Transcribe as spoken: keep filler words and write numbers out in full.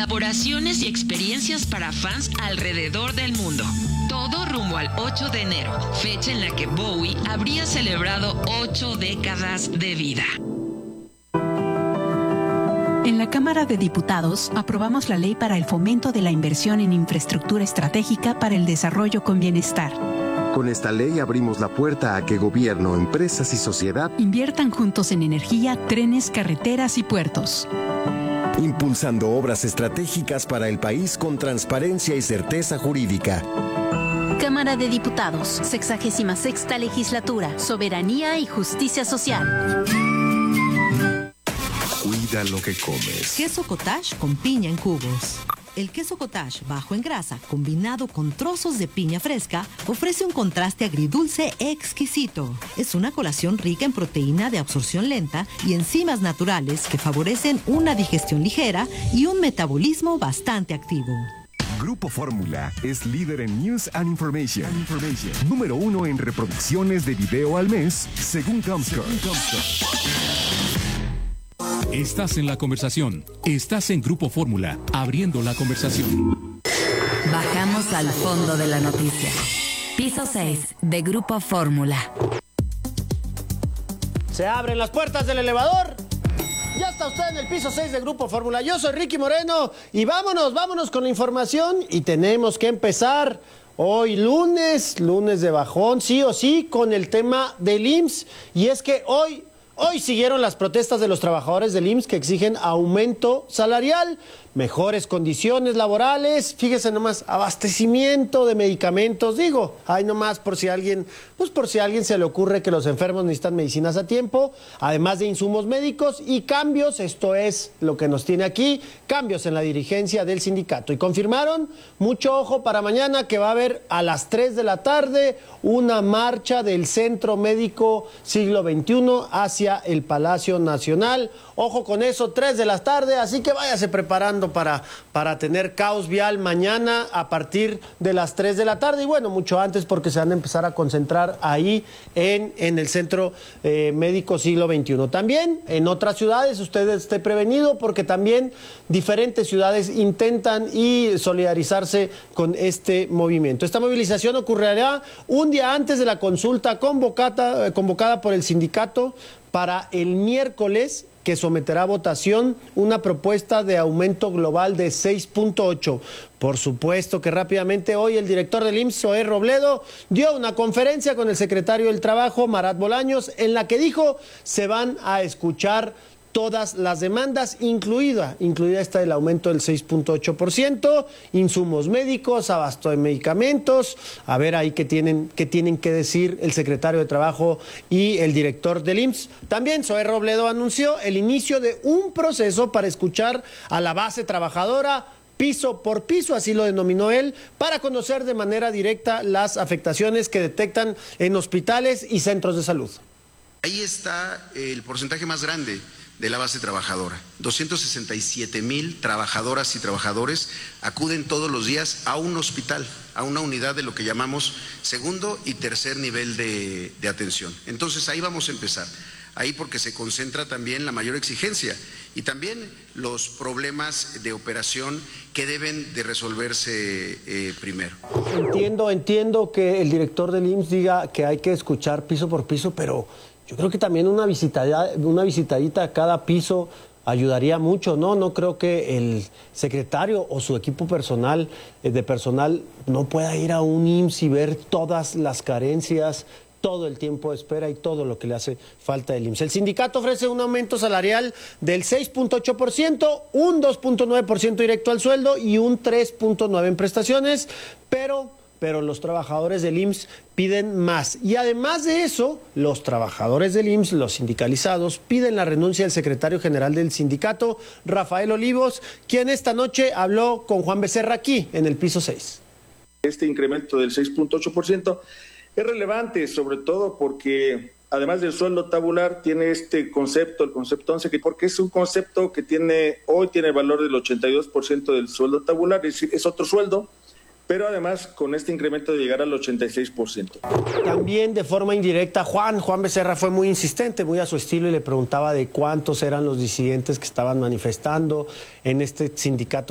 colaboraciones y experiencias para fans alrededor del mundo. Todo rumbo al ocho de enero, fecha en la que Bowie habría celebrado ocho décadas de vida. En la Cámara de Diputados aprobamos la ley para el fomento de la inversión en infraestructura estratégica para el desarrollo con bienestar. Con esta ley abrimos la puerta a que gobierno, empresas y sociedad inviertan juntos en energía, trenes, carreteras y puertos. Impulsando obras estratégicas para el país con transparencia y certeza jurídica. Cámara de Diputados, sexagésima sexta legislatura, soberanía y justicia social. Cuida lo que comes. Queso cottage con piña en cubos. El queso cottage bajo en grasa, combinado con trozos de piña fresca, ofrece un contraste agridulce exquisito. Es una colación rica en proteína de absorción lenta y enzimas naturales que favorecen una digestión ligera y un metabolismo bastante activo. Grupo Fórmula es líder en News and Information. Information. Número uno en reproducciones de video al mes, según Comscore. Estás en la conversación. Estás en Grupo Fórmula, abriendo la conversación. Bajamos al fondo de la noticia. Piso seis de Grupo Fórmula. Se abren las puertas del elevador. Ya está usted en el piso seis de Grupo Fórmula. Yo soy Ricky Moreno y vámonos, vámonos con la información. Y tenemos que empezar hoy lunes, lunes de bajón, sí o sí, con el tema del I M S S. Y es que hoy... Hoy siguieron las protestas de los trabajadores del I M S S que exigen aumento salarial, mejores condiciones laborales, fíjese nomás, abastecimiento de medicamentos, digo, hay nomás por si alguien, pues por si a alguien se le ocurre que los enfermos necesitan medicinas a tiempo, además de insumos médicos y cambios, esto es lo que nos tiene aquí, cambios en la dirigencia del sindicato. Y confirmaron, mucho ojo para mañana, que va a haber a las tres de la tarde una marcha del Centro Médico Siglo veintiuno hacia el Palacio Nacional. Ojo con eso, tres de la tarde, así que váyase preparando para, para tener caos vial mañana a partir de las tres de la tarde y bueno, mucho antes porque se van a empezar a concentrar ahí en, en el Centro eh, Médico Siglo veintiuno. También en otras ciudades, usted esté prevenido porque también diferentes ciudades intentan y solidarizarse con este movimiento. Esta movilización ocurrirá un día antes de la consulta convocada, convocada por el sindicato para el miércoles, que someterá a votación una propuesta de aumento global de seis punto ocho. Por supuesto que rápidamente hoy el director del I M S S, Zoé Robledo, dio una conferencia con el secretario del Trabajo, Marat Bolaños, en la que dijo se van a escuchar todas las demandas, incluida, incluida esta del aumento del seis punto ocho por ciento, insumos médicos, abasto de medicamentos, a ver ahí qué tienen, qué tienen que decir el secretario de Trabajo y el director del I M S S. También Zoé Robledo anunció el inicio de un proceso para escuchar a la base trabajadora piso por piso, así lo denominó él, para conocer de manera directa las afectaciones que detectan en hospitales y centros de salud. Ahí está el porcentaje más grande de la base trabajadora. doscientos sesenta y siete mil trabajadoras y trabajadores acuden todos los días a un hospital, a una unidad de lo que llamamos segundo y tercer nivel de, de atención. Entonces ahí vamos a empezar, ahí porque se concentra también la mayor exigencia y también los problemas de operación que deben de resolverse eh, primero. Entiendo, entiendo que el director del I M S S diga que hay que escuchar piso por piso, pero yo creo que también una visitadita, una visitadita a cada piso ayudaría mucho, ¿no? No creo que el secretario o su equipo personal de personal no pueda ir a un I M S S y ver todas las carencias, todo el tiempo de espera y todo lo que le hace falta al I M S S. El sindicato ofrece un aumento salarial del seis punto ocho por ciento, un dos punto nueve por ciento directo al sueldo y un tres punto nueve por ciento en prestaciones, pero... pero los trabajadores del I M S S piden más. Y además de eso, los trabajadores del I M S S, los sindicalizados, piden la renuncia del secretario general del sindicato, Rafael Olivos, quien esta noche habló con Juan Becerra aquí, en el piso seis. Este incremento del seis punto ocho por ciento es relevante, sobre todo porque, además del sueldo tabular, tiene este concepto, el concepto once, que porque es un concepto que tiene hoy tiene el valor del ochenta y dos por ciento del sueldo tabular, es decir, es otro sueldo, pero además con este incremento de llegar al ochenta y seis por ciento. También de forma indirecta, Juan, Juan Becerra fue muy insistente, muy a su estilo, y le preguntaba de cuántos eran los disidentes que estaban manifestando en este sindicato